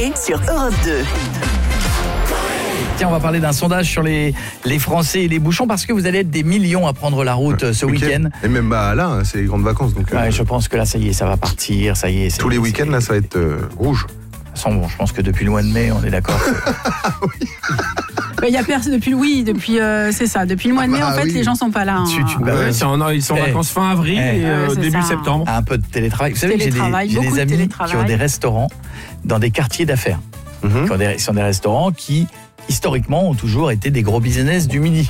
Coé sur Europe 2. Tiens, on va parler d'un sondage sur les Français et les bouchons parce que vous allez être des millions à prendre la route ce week-end. Et même là, c'est les grandes vacances. Donc, Ouais, je pense que là, ça y est, ça va partir. Ça y est. tous les week-ends, là, ça va être rouge. Bon, je pense que depuis le mois de mai, on est d'accord. Il y a personne depuis c'est ça. Depuis le mois de mai, en fait, les gens sont pas là. Ouais. Ils sont en vacances fin avril et début ça. septembre. Un peu de télétravail. Vous savez que j'ai des amis qui ont des restaurants dans des quartiers d'affaires. Qui sont des restaurants qui, historiquement, ont toujours été des gros business du midi.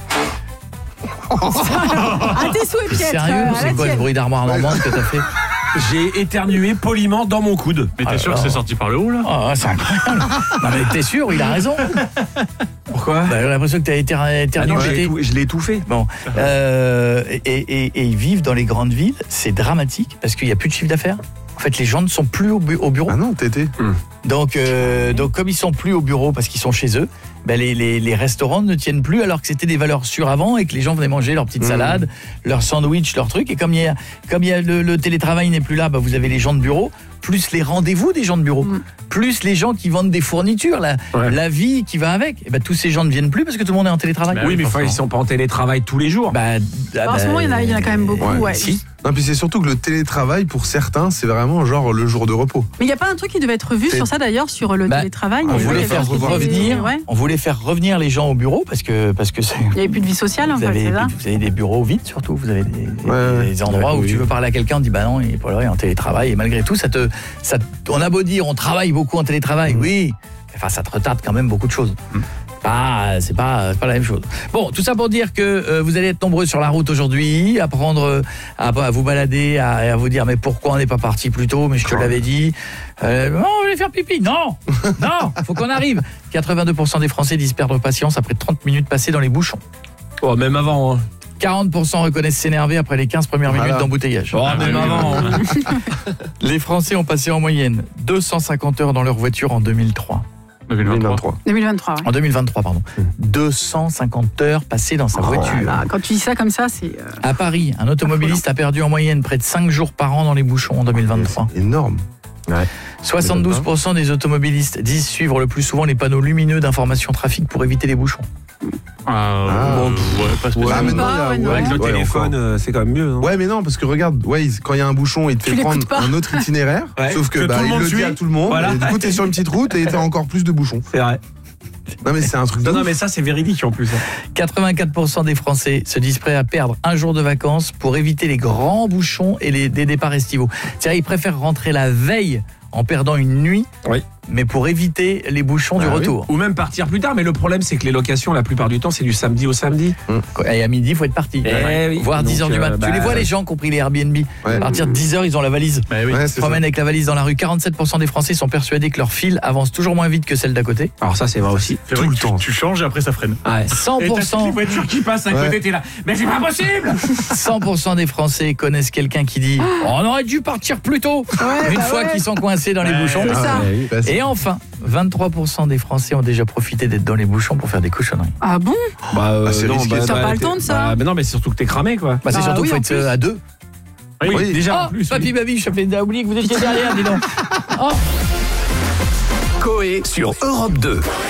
À tes souhaits, Pietre. Sérieux? C'est quoi ce bruit d'armoire normande que t'as fait? J'ai éternué poliment dans mon coude. Mais t'es sûr que c'est sorti par le haut, là? Oh, c'est incroyable. Non mais t'es sûr, il a raison. Pourquoi? J'ai l'impression que t'as éternué. Je l'ai étouffé. Bon, et ils vivent dans les grandes villes. C'est dramatique parce qu'il n'y a plus de chiffre d'affaires. En fait, les gens ne sont plus au bureau. Ah non, Tété. Donc, comme ils sont plus au bureau parce qu'ils sont chez eux, ben les restaurants ne tiennent plus alors que c'était des valeurs sûres avant et que les gens venaient manger leur petite salade, leur sandwich, leur truc. Et comme il y a le télétravail n'est plus là, ben vous avez les gens de bureau, plus les rendez-vous des gens de bureau, plus les gens qui vendent des fournitures, la vie qui va avec. Et ben tous ces gens ne viennent plus parce que tout le monde est en télétravail. Oui, mais ils sont pas en télétravail tous les jours. En ce moment, il y en a quand même beaucoup. Ouais. Si. Non, puis c'est surtout que le télétravail, pour certains, c'est vraiment genre le jour de repos. Mais il n'y a pas un truc qui devait être vu sur ça d'ailleurs, sur le télétravail. On voulait faire revenir les gens au bureau parce que c'est. Il n'y avait plus de vie sociale, en fait, c'est ça. Vous avez des bureaux vides surtout, vous avez des endroits où tu veux parler à quelqu'un, on dit bah non, il est pas là, il est en télétravail. Et malgré tout, on a beau dire on travaille beaucoup en télétravail, oui, enfin ça te retarde quand même beaucoup de choses. C'est pas la même chose. Bon, tout ça pour dire que vous allez être nombreux sur la route aujourd'hui, à vous balader, à vous dire mais pourquoi on n'est pas parti plus tôt, mais je te l'avais dit. On voulait faire pipi. Non, faut qu'on arrive. 82% des Français disent perdre patience après 30 minutes passées dans les bouchons. Oh, même avant. Hein. 40% reconnaissent s'énerver après les 15 premières minutes d'embouteillage. Oh, même avant. Les Français ont passé en moyenne 250 heures dans leur voiture en 2003. 2023. 2023. Ouais. En 2023, pardon. 250 heures passées dans sa voiture. Là, quand tu dis ça comme ça, c'est... À Paris, un automobiliste a perdu en moyenne près de 5 jours par an dans les bouchons en 2023. C'est énorme. Ouais. 72% des automobilistes disent suivre le plus souvent les panneaux lumineux d'information trafic pour éviter les bouchons. Pas spécialement. Avec le téléphone, c'est quand même mieux. Hein. Ouais, mais non, parce que regarde, quand il y a un bouchon, il te fait prendre un autre itinéraire. Sauf que tout le il monde le suit dit à tout le monde. Voilà. Et du coup, t'es sur une petite route et t'as encore plus de bouchons. C'est vrai. Non, mais c'est un truc de Non, ouf. mais ça, c'est véridique en plus. 84% des Français se disent prêts à perdre un jour de vacances pour éviter les grands bouchons et des départs estivaux. C'est-à-dire, ils préfèrent rentrer la veille en perdant une nuit, mais pour éviter les bouchons du retour. Ou même partir plus tard, mais le problème c'est que les locations la plupart du temps c'est du samedi au samedi. Et à midi il faut être parti, voire 10h du matin. Tu les vois les gens qui ont pris les Airbnb, à partir de 10h ils ont la valise. Ils se promènent avec la valise dans la rue. 47% des Français sont persuadés que leur file avance toujours moins vite que celle d'à côté. Alors ça c'est vrai aussi. C'est vrai que tu changes et après ça freine. 100%. Les voitures qui passent à côté, t'es là. Mais c'est pas possible. 100% des Français connaissent quelqu'un qui dit on aurait dû partir plus tôt une fois qu'ils sont coincés dans les bouchons. Et enfin, 23% des Français ont déjà profité d'être dans les bouchons pour faire des cochonneries. Ah bon? C'est risqué. T'as pas le temps de ça? Mais non, mais c'est surtout que t'es cramé quoi. C'est surtout qu'il faut être à deux. Oui, déjà en Oh, plus. papy baby, je t'ai oublié que vous étiez derrière, dis donc. Coé sur Europe 2.